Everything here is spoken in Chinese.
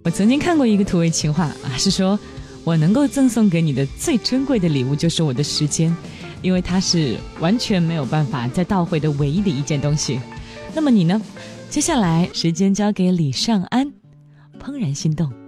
我曾经看过一个土味情话是说我能够赠送给你的最珍贵的礼物就是我的时间，因为它是完全没有办法再倒回的唯一的一件东西。那么你呢？接下来时间交给李尚安，怦然心动。